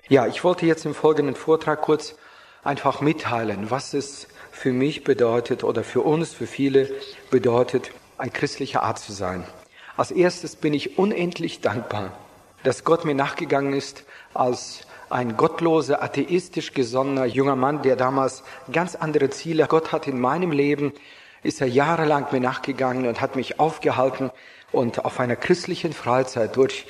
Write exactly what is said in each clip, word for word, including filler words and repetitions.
Ja, ich wollte jetzt im folgenden Vortrag kurz einfach mitteilen, was es für mich bedeutet oder für uns, für viele bedeutet, ein christlicher Arzt zu sein. Als erstes bin ich unendlich dankbar, dass Gott mir nachgegangen ist als ein gottloser, atheistisch gesonnener junger Mann, der damals ganz andere Ziele Gott hat in meinem Leben, ist er jahrelang mir nachgegangen und hat mich aufgehalten. Und auf einer christlichen Freizeit durch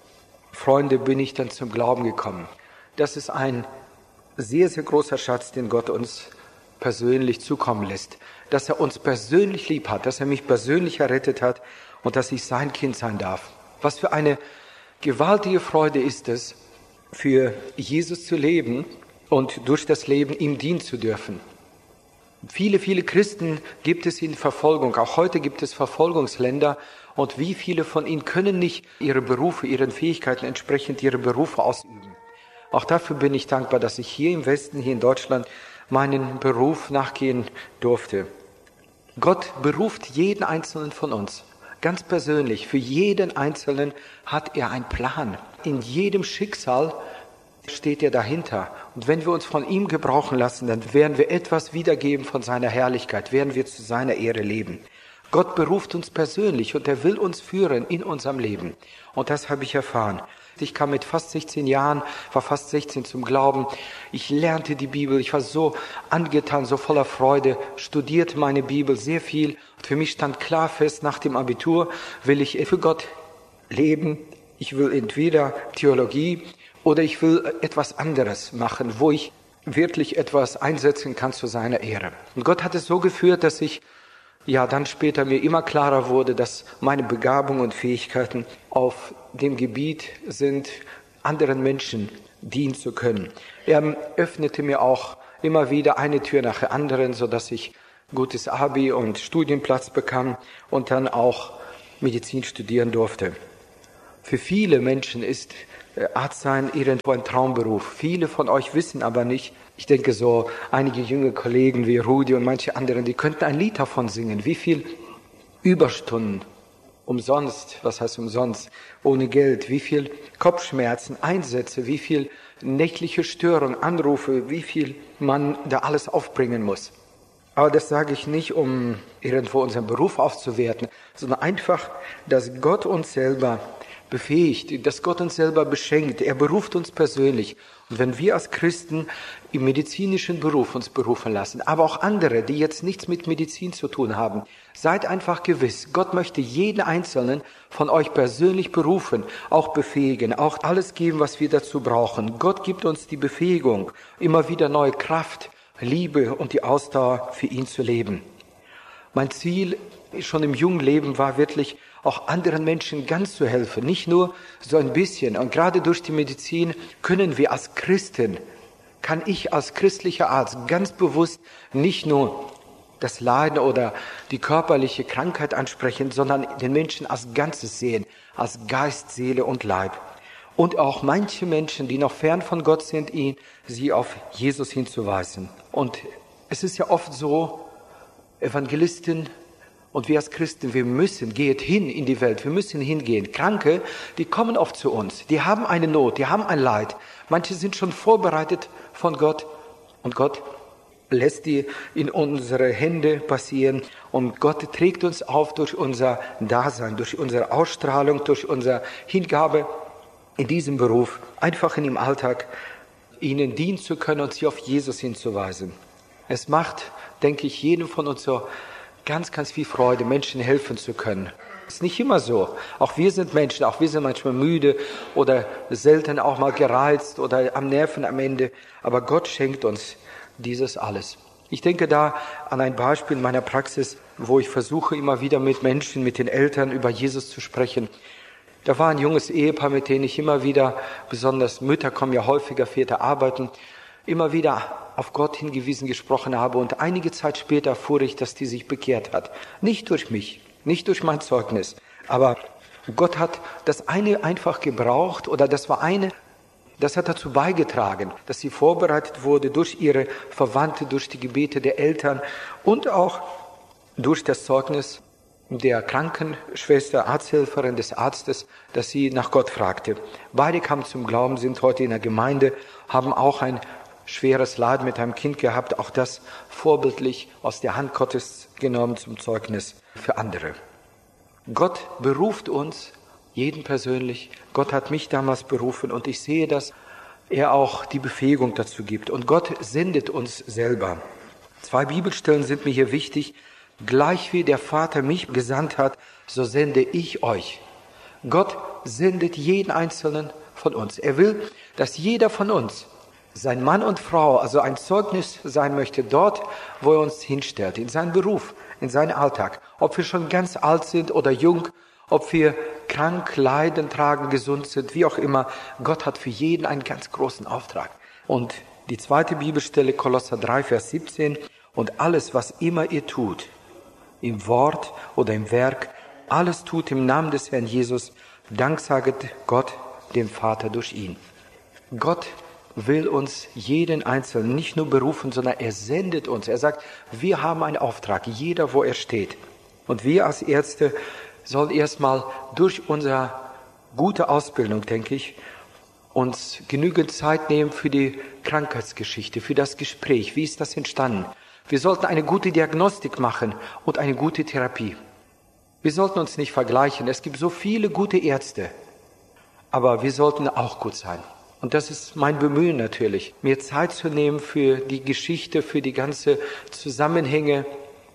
Freunde bin ich dann zum Glauben gekommen. Das ist ein sehr, sehr großer Schatz, den Gott uns persönlich zukommen lässt. Dass er uns persönlich lieb hat, dass er mich persönlich errettet hat und dass ich sein Kind sein darf. Was für eine gewaltige Freude ist es, für Jesus zu leben und durch das Leben ihm dienen zu dürfen. Viele, viele Christen gibt es in Verfolgung. Auch heute gibt es Verfolgungsländer. Und wie viele von ihnen können nicht ihre Berufe, ihren Fähigkeiten entsprechend ihre Berufe ausüben. Auch dafür bin ich dankbar, dass ich hier im Westen, hier in Deutschland, meinen Beruf nachgehen durfte. Gott beruft jeden Einzelnen von uns. Ganz persönlich, für jeden Einzelnen hat er einen Plan. In jedem Schicksal steht er dahinter. Und wenn wir uns von ihm gebrauchen lassen, dann werden wir etwas wiedergeben von seiner Herrlichkeit, werden wir zu seiner Ehre leben. Gott beruft uns persönlich und er will uns führen in unserem Leben. Und das habe ich erfahren. Ich kam mit fast sechzehn Jahren, war fast sechzehn zum Glauben. Ich lernte die Bibel, ich war so angetan, so voller Freude, studierte meine Bibel sehr viel. Und für mich stand klar fest, nach dem Abitur will ich für Gott leben. Ich will entweder Theologie oder ich will etwas anderes machen, wo ich wirklich etwas einsetzen kann zu seiner Ehre. Und Gott hat es so geführt, dass ich ja dann später mir immer klarer wurde, dass meine Begabungen und Fähigkeiten auf dem Gebiet sind, anderen Menschen dienen zu können. Er öffnete mir auch immer wieder eine Tür nach der anderen, sodass ich gutes Abi und Studienplatz bekam und dann auch Medizin studieren durfte. Für viele Menschen ist Arzt sein irgendwo ein Traumberuf. Viele von euch wissen aber nicht, ich denke so, einige junge Kollegen wie Rudi und manche anderen, die könnten ein Lied davon singen. Wie viel Überstunden, umsonst, was heißt umsonst, ohne Geld, wie viel Kopfschmerzen, Einsätze, wie viel nächtliche Störungen, Anrufe, wie viel man da alles aufbringen muss. Aber das sage ich nicht, um irgendwo unseren Beruf aufzuwerten, sondern einfach, dass Gott uns selber befähigt, dass Gott uns selber beschenkt. Er beruft uns persönlich. Und wenn wir als Christen im medizinischen Beruf uns berufen lassen, aber auch andere, die jetzt nichts mit Medizin zu tun haben, seid einfach gewiss, Gott möchte jeden Einzelnen von euch persönlich berufen, auch befähigen, auch alles geben, was wir dazu brauchen. Gott gibt uns die Befähigung, immer wieder neue Kraft, Liebe und die Ausdauer für ihn zu leben. Mein Ziel schon im jungen Leben war wirklich, auch anderen Menschen ganz zu helfen, nicht nur so ein bisschen. Und gerade durch die Medizin können wir als Christen, kann ich als christlicher Arzt ganz bewusst nicht nur das Leiden oder die körperliche Krankheit ansprechen, sondern den Menschen als Ganzes sehen, als Geist, Seele und Leib. Und auch manche Menschen, die noch fern von Gott sind, ihn, sie auf Jesus hinzuweisen. Und es ist ja oft so, Evangelisten, und wir als Christen, wir müssen, geht hin in die Welt, wir müssen hingehen. Kranke, die kommen oft zu uns, die haben eine Not, die haben ein Leid. Manche sind schon vorbereitet von Gott und Gott lässt die in unsere Hände passieren und Gott trägt uns auf durch unser Dasein, durch unsere Ausstrahlung, durch unsere Hingabe in diesem Beruf, einfach in dem Alltag ihnen dienen zu können und sie auf Jesus hinzuweisen. Es macht, denke ich, jedem von uns so ganz, ganz viel Freude, Menschen helfen zu können. Ist nicht immer so. Auch wir sind Menschen, auch wir sind manchmal müde oder selten auch mal gereizt oder am Nerven am Ende. Aber Gott schenkt uns dieses alles. Ich denke da an ein Beispiel in meiner Praxis, wo ich versuche, immer wieder mit Menschen, mit den Eltern über Jesus zu sprechen. Da war ein junges Ehepaar, mit dem ich immer wieder, besonders Mütter kommen ja häufiger, Väter arbeiten, immer wieder auf Gott hingewiesen gesprochen habe und einige Zeit später erfuhr ich, dass die sich bekehrt hat. Nicht durch mich, nicht durch mein Zeugnis, aber Gott hat das eine einfach gebraucht oder das war eine, das hat dazu beigetragen, dass sie vorbereitet wurde durch ihre Verwandte, durch die Gebete der Eltern und auch durch das Zeugnis der Krankenschwester, Arzthelferin des Arztes, dass sie nach Gott fragte. Beide kamen zum Glauben, sind heute in der Gemeinde, haben auch ein schweres Leid mit einem Kind gehabt, auch das vorbildlich aus der Hand Gottes genommen zum Zeugnis für andere. Gott beruft uns, jeden persönlich. Gott hat mich damals berufen und ich sehe, dass er auch die Befähigung dazu gibt. Und Gott sendet uns selber. Zwei Bibelstellen sind mir hier wichtig. Gleich wie der Vater mich gesandt hat, so sende ich euch. Gott sendet jeden Einzelnen von uns. Er will, dass jeder von uns sein Mann und Frau, also ein Zeugnis sein möchte dort, wo er uns hinstellt, in seinen Beruf, in seinen Alltag. Ob wir schon ganz alt sind oder jung, ob wir krank, leiden, tragen, gesund sind, wie auch immer. Gott hat für jeden einen ganz großen Auftrag. Und die zweite Bibelstelle, Kolosser drei, Vers siebzehn, und alles, was immer ihr tut, im Wort oder im Werk, alles tut im Namen des Herrn Jesus, danksaget Gott, dem Vater, durch ihn. Gott will uns jeden Einzelnen nicht nur berufen, sondern er sendet uns. Er sagt, wir haben einen Auftrag, jeder, wo er steht. Und wir als Ärzte sollen erstmal durch unsere gute Ausbildung, denke ich, uns genügend Zeit nehmen für die Krankheitsgeschichte, für das Gespräch. Wie ist das entstanden? Wir sollten eine gute Diagnostik machen und eine gute Therapie. Wir sollten uns nicht vergleichen. Es gibt so viele gute Ärzte, aber wir sollten auch gut sein. Und das ist mein Bemühen natürlich, mir Zeit zu nehmen für die Geschichte, für die ganze Zusammenhänge.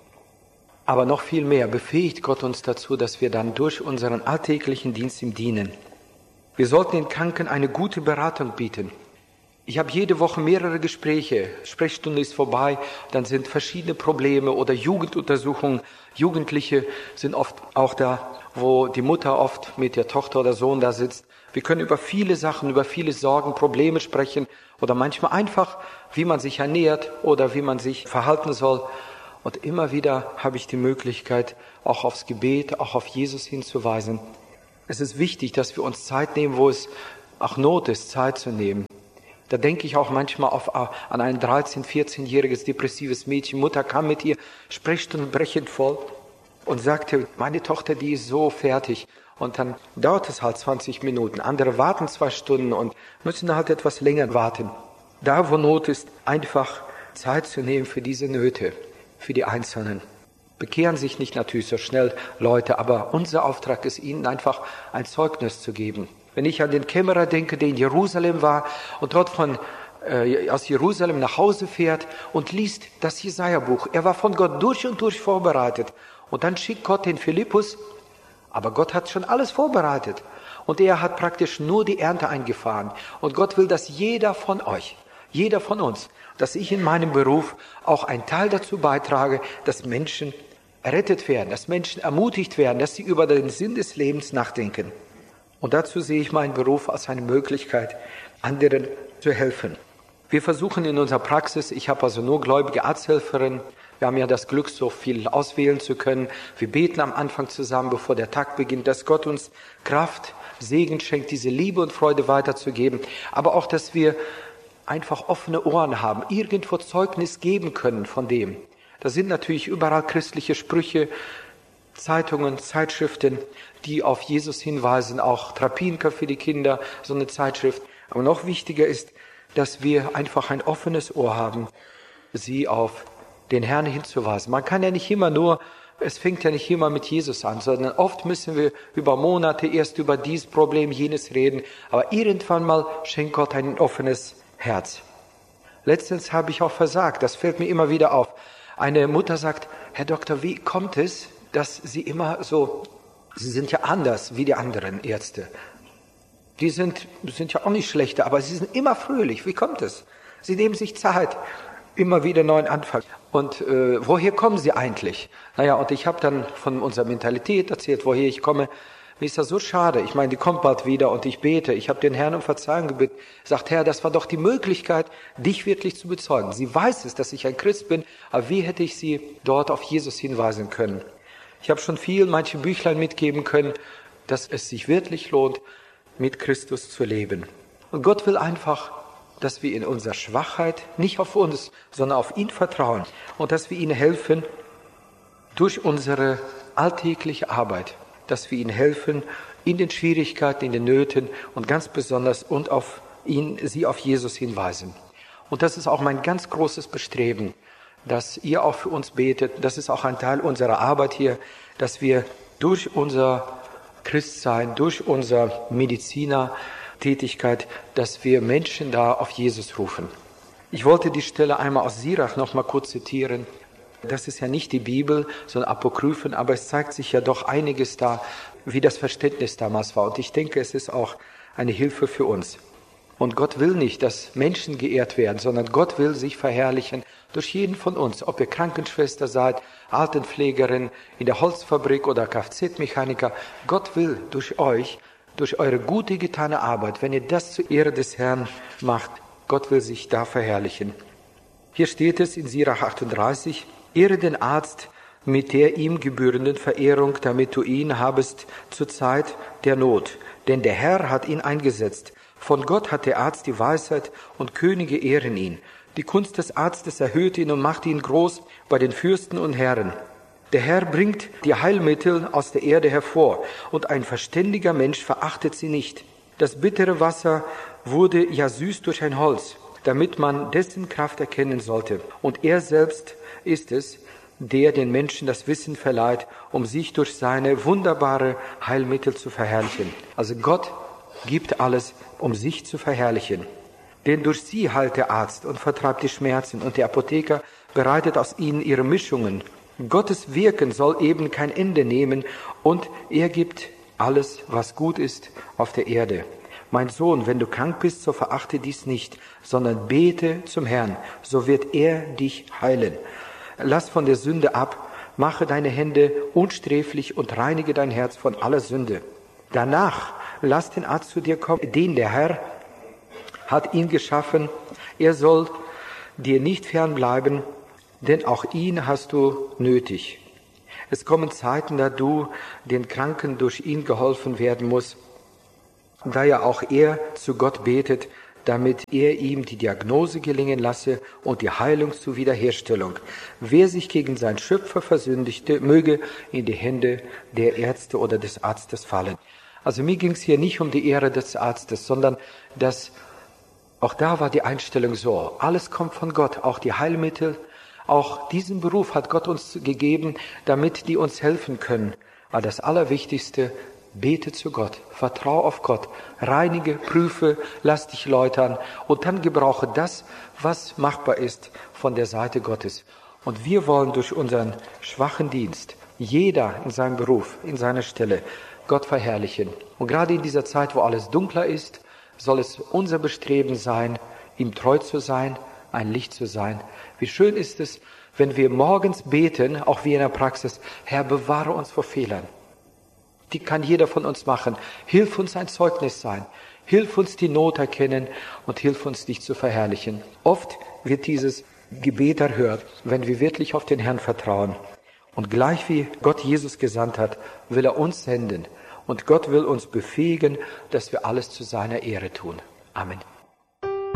Aber noch viel mehr befähigt Gott uns dazu, dass wir dann durch unseren alltäglichen Dienst ihm dienen. Wir sollten den Kranken eine gute Beratung bieten. Ich habe jede Woche mehrere Gespräche. Sprechstunde ist vorbei, dann sind verschiedene Probleme oder Jugenduntersuchungen. Jugendliche sind oft auch da, wo die Mutter oft mit der Tochter oder Sohn da sitzt. Wir können über viele Sachen, über viele Sorgen, Probleme sprechen oder manchmal einfach, wie man sich ernährt oder wie man sich verhalten soll. Und immer wieder habe ich die Möglichkeit, auch aufs Gebet, auch auf Jesus hinzuweisen. Es ist wichtig, dass wir uns Zeit nehmen, wo es auch Not ist, Zeit zu nehmen. Da denke ich auch manchmal auf, an ein dreizehn-, vierzehnjähriges depressives Mädchen. Mutter kam mit ihr Sprechstunden brechend voll und sagte, meine Tochter, die ist so fertig. Und dann dauert es halt zwanzig Minuten. Andere warten zwei Stunden und müssen halt etwas länger warten. Da, wo Not ist, einfach Zeit zu nehmen für diese Nöte, für die Einzelnen. Bekehren sich nicht natürlich so schnell Leute, aber unser Auftrag ist, ihnen einfach ein Zeugnis zu geben. Wenn ich an den Kämmerer denke, der in Jerusalem war und dort von, äh, aus Jerusalem nach Hause fährt und liest das Jesaja-Buch. Er war von Gott durch und durch vorbereitet. Und dann schickt Gott den Philippus, aber Gott hat schon alles vorbereitet. Und er hat praktisch nur die Ernte eingefahren. Und Gott will, dass jeder von euch, jeder von uns, dass ich in meinem Beruf auch einen Teil dazu beitrage, dass Menschen errettet werden, dass Menschen ermutigt werden, dass sie über den Sinn des Lebens nachdenken. Und dazu sehe ich meinen Beruf als eine Möglichkeit, anderen zu helfen. Wir versuchen in unserer Praxis, ich habe also nur gläubige Arzthelferinnen, wir haben ja das Glück, so viel auswählen zu können. Wir beten am Anfang zusammen, bevor der Tag beginnt, dass Gott uns Kraft, Segen schenkt, diese Liebe und Freude weiterzugeben. Aber auch, dass wir einfach offene Ohren haben, irgendwo Zeugnis geben können von dem. Da sind natürlich überall christliche Sprüche, Zeitungen, Zeitschriften, die auf Jesus hinweisen, auch Trapinka für die Kinder, so eine Zeitschrift. Aber noch wichtiger ist, dass wir einfach ein offenes Ohr haben, sie auf den Herrn hinzuweisen. Man kann ja nicht immer nur, es fängt ja nicht immer mit Jesus an, sondern oft müssen wir über Monate erst über dieses Problem, jenes reden. Aber irgendwann mal schenkt Gott ein offenes Herz. Letztens habe ich auch versagt, das fällt mir immer wieder auf. Eine Mutter sagt, Herr Doktor, wie kommt es, dass Sie immer so, Sie sind ja anders wie die anderen Ärzte. Die sind, sind ja auch nicht schlechter, aber Sie sind immer fröhlich. Wie kommt es? Sie nehmen sich Zeit, immer wieder neuen Anfang. Und äh, woher kommen Sie eigentlich? Naja, und ich habe dann von unserer Mentalität erzählt, woher ich komme. Mir ist das so schade. Ich meine, die kommt bald wieder und ich bete. Ich habe den Herrn um Verzeihung gebeten. Sagt, Herr, das war doch die Möglichkeit, dich wirklich zu bezeugen. Sie weiß es, dass ich ein Christ bin, aber wie hätte ich sie dort auf Jesus hinweisen können? Ich habe schon viel, manche Büchlein mitgeben können, dass es sich wirklich lohnt, mit Christus zu leben. Und Gott will einfach, dass wir in unserer Schwachheit nicht auf uns, sondern auf ihn vertrauen und dass wir ihm helfen, durch unsere alltägliche Arbeit, dass wir ihnen helfen in den Schwierigkeiten, in den Nöten und ganz besonders und auf ihn, sie auf Jesus hinweisen. Und das ist auch mein ganz großes Bestreben, dass ihr auch für uns betet. Das ist auch ein Teil unserer Arbeit hier, dass wir durch unser Christsein, durch unsere Medizinertätigkeit, dass wir Menschen da auf Jesus rufen. Ich wollte die Stelle einmal aus Sirach noch mal kurz zitieren. Das ist ja nicht die Bibel, sondern Apokryphen, aber es zeigt sich ja doch einiges da, wie das Verständnis damals war. Und ich denke, es ist auch eine Hilfe für uns. Und Gott will nicht, dass Menschen geehrt werden, sondern Gott will sich verherrlichen durch jeden von uns. Ob ihr Krankenschwester seid, Altenpflegerin, in der Holzfabrik oder Kfz-Mechaniker. Gott will durch euch, durch eure gute getane Arbeit, wenn ihr das zur Ehre des Herrn macht, Gott will sich da verherrlichen. Hier steht es in Sirach achtunddreißig, ehre den Arzt mit der ihm gebührenden Verehrung, damit du ihn habest zur Zeit der Not. Denn der Herr hat ihn eingesetzt. Von Gott hat der Arzt die Weisheit und Könige ehren ihn. Die Kunst des Arztes erhöht ihn und macht ihn groß bei den Fürsten und Herren. Der Herr bringt die Heilmittel aus der Erde hervor und ein verständiger Mensch verachtet sie nicht. Das bittere Wasser wurde ja süß durch ein Holz, damit man dessen Kraft erkennen sollte. Und er selbst ist es, der den Menschen das Wissen verleiht, um sich durch seine wunderbare Heilmittel zu verherrlichen. Also Gott gibt alles, um sich zu verherrlichen. Denn durch sie heilt der Arzt und vertreibt die Schmerzen und der Apotheker bereitet aus ihnen ihre Mischungen. Gottes Wirken soll eben kein Ende nehmen und er gibt alles, was gut ist, auf der Erde. Mein Sohn, wenn du krank bist, so verachte dies nicht, sondern bete zum Herrn, so wird er dich heilen. Lass von der Sünde ab, mache deine Hände unsträflich und reinige dein Herz von aller Sünde. Danach lass den Arzt zu dir kommen, den der Herr hat ihn geschaffen. Er soll dir nicht fernbleiben, denn auch ihn hast du nötig. Es kommen Zeiten, da du den Kranken durch ihn geholfen werden musst, da ja auch er zu Gott betet, damit er ihm die Diagnose gelingen lasse und die Heilung zur Wiederherstellung. Wer sich gegen seinen Schöpfer versündigte, möge in die Hände der Ärzte oder des Arztes fallen. Also mir ging es hier nicht um die Ehre des Arztes, sondern dass auch da war die Einstellung so, alles kommt von Gott, auch die Heilmittel, auch diesen Beruf hat Gott uns gegeben, damit die uns helfen können. Aber das Allerwichtigste, bete zu Gott, vertraue auf Gott, reinige, prüfe, lass dich läutern und dann gebrauche das, was machbar ist von der Seite Gottes. Und wir wollen durch unseren schwachen Dienst, jeder in seinem Beruf, in seiner Stelle, Gott verherrlichen. Und gerade in dieser Zeit, wo alles dunkler ist, soll es unser Bestreben sein, ihm treu zu sein, ein Licht zu sein. Wie schön ist es, wenn wir morgens beten, auch wie in der Praxis, Herr, bewahre uns vor Fehlern. Die kann jeder von uns machen. Hilf uns ein Zeugnis sein. Hilf uns die Not erkennen und hilf uns, dich zu verherrlichen. Oft wird dieses Gebet erhört, wenn wir wirklich auf den Herrn vertrauen. Und gleich wie Gott Jesus gesandt hat, will er uns senden. Und Gott will uns befähigen, dass wir alles zu seiner Ehre tun. Amen.